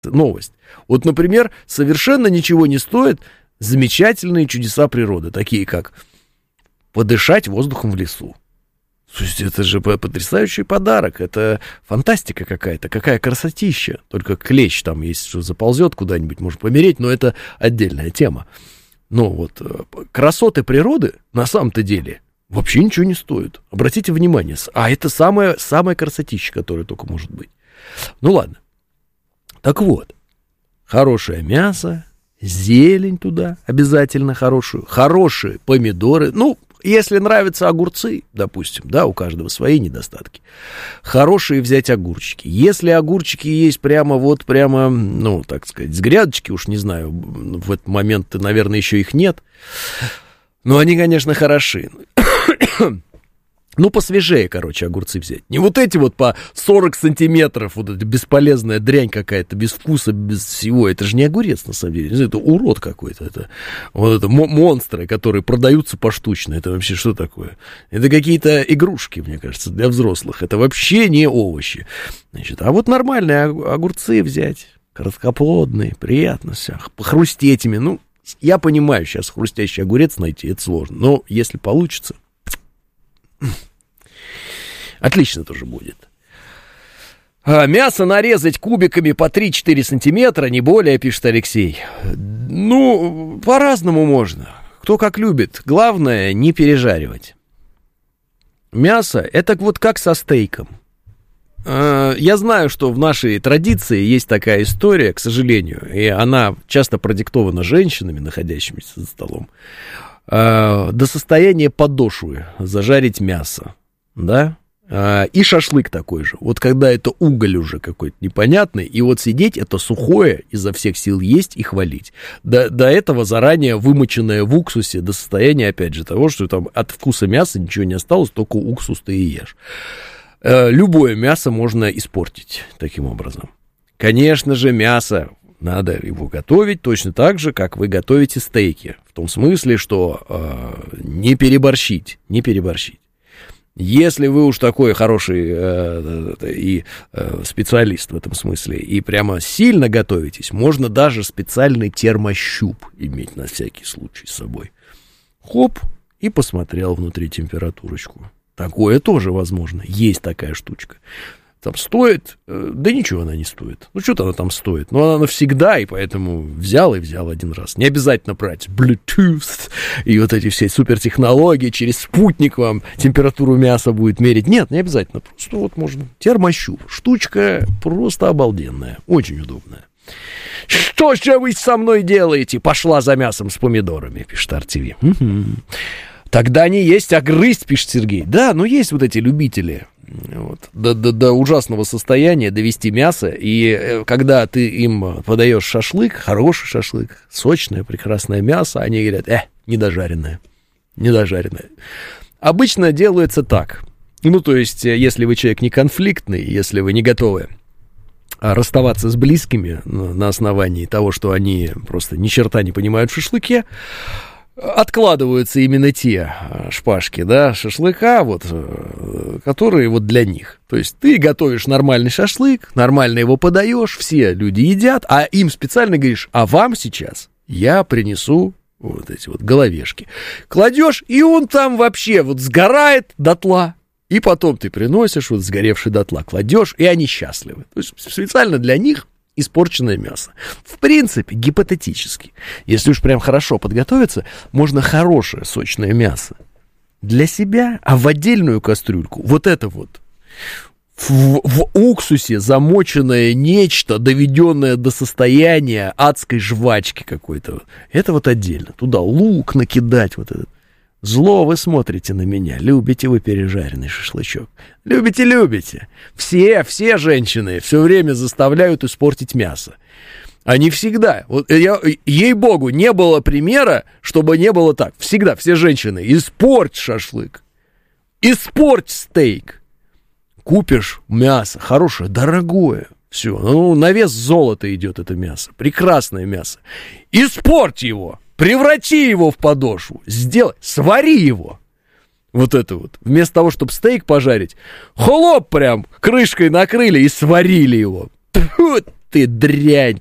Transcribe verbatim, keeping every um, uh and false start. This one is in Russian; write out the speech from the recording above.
новость. Вот, например, совершенно ничего не стоит замечательные чудеса природы, такие как подышать воздухом в лесу. То есть это же потрясающий подарок, это фантастика какая-то, какая красотища. Только клещ там, если что, заползет куда-нибудь, может помереть, но это отдельная тема. Но вот красоты природы на самом-то деле вообще ничего не стоят. Обратите внимание, а это самая, самая красотища, которая только может быть. Ну ладно. Так вот, хорошее мясо, зелень туда обязательно хорошую, хорошие помидоры, ну, если нравятся огурцы, допустим, да, у каждого свои недостатки, хорошие взять огурчики. Если огурчики есть прямо вот, прямо, ну, так сказать, с грядочки, уж не знаю, в этот момент, наверное, еще их нет, но они, конечно, хороши. Ну, посвежее, короче, огурцы взять. Не вот эти вот по сорок сантиметров, вот эта бесполезная дрянь какая-то, без вкуса, без всего. Это же не огурец, на самом деле. Это урод какой-то. Это, вот это монстры, которые продаются поштучно. Это вообще что такое? Это какие-то игрушки, мне кажется, для взрослых. Это вообще не овощи. Значит, а вот нормальные огурцы взять, короткоплодные, приятно все. Похрустеть ими. Ну, я понимаю, сейчас хрустящий огурец найти, это сложно. Но если получится... Отлично тоже будет. А, мясо нарезать кубиками по три-четыре сантиметра, не более, пишет Алексей. Ну, по-разному можно. Кто как любит. Главное, не пережаривать. Мясо, это вот как со стейком. А, я знаю, что в нашей традиции есть такая история, к сожалению, и она часто продиктована женщинами, находящимися за столом. До состояния подошвы зажарить мясо, да, и шашлык такой же, вот когда это уголь уже какой-то непонятный, и вот сидеть это сухое, изо всех сил есть и хвалить, до, до этого заранее вымоченное в уксусе, до состояния, опять же, того, что там от вкуса мяса ничего не осталось, только уксус ты и ешь. Любое мясо можно испортить таким образом. Конечно же, мясо надо его готовить точно так же, как вы готовите стейки. В том смысле, что э, не переборщить, не переборщить. Если вы уж такой хороший э, э, и э, специалист в этом смысле, и прямо сильно готовитесь, можно даже специальный термощуп иметь на всякий случай с собой. Хоп, и посмотрел внутри температурочку. Такое тоже возможно, есть такая штучка. Там стоит, да ничего она не стоит. Ну, что-то она там стоит. Но она навсегда, и поэтому взял и взял один раз. Не обязательно брать Bluetooth и вот эти все супертехнологии. Через спутник вам температуру мяса будет мерить. Нет, не обязательно. Просто вот можно. Термощуп. Штучка просто обалденная. Очень удобная. Что же вы со мной делаете? Пошла за мясом с помидорами, пишет ар ти ви. Угу. Тогда не есть, а грызть, пишет Сергей. Да, ну есть вот эти любители вот, до, до, до ужасного состояния довести мясо. И э, когда ты им подаешь шашлык, хороший шашлык, сочное, прекрасное мясо, они говорят, э, недожаренное, недожаренное. Обычно делается так. Ну, то есть, если вы человек не конфликтный, если вы не готовы расставаться с близкими на основании того, что они просто ни черта не понимают в шашлыке, откладываются именно те шпажки, да, шашлыка, вот, которые вот для них. То есть ты готовишь нормальный шашлык, нормально его подаешь, все люди едят, а им специально говоришь, а вам сейчас я принесу вот эти вот головешки. Кладешь, и он там вообще вот сгорает дотла, и потом ты приносишь вот сгоревший дотла, кладешь, и они счастливы. То есть специально для них испорченное мясо. В принципе, гипотетически, если уж прям хорошо подготовиться, можно хорошее сочное мясо для себя, а в отдельную кастрюльку вот это вот в, в уксусе замоченное нечто, доведенное до состояния адской жвачки какой-то, это вот отдельно. Туда лук накидать, вот этот. Зло вы смотрите на меня, любите вы пережаренный шашлычок. Любите, любите. Все, все женщины все время заставляют испортить мясо. Они всегда, вот я, ей-богу, не было примера, чтобы не было так. Всегда все женщины, испорть шашлык, испорть стейк. Купишь мясо хорошее, дорогое, все, ну, на вес золота идет это мясо, прекрасное мясо. Испорть его. Преврати его в подошву, сделай, свари его. Вот это вот. Вместо того, чтобы стейк пожарить, хлоп прям крышкой накрыли и сварили его. ты дрянь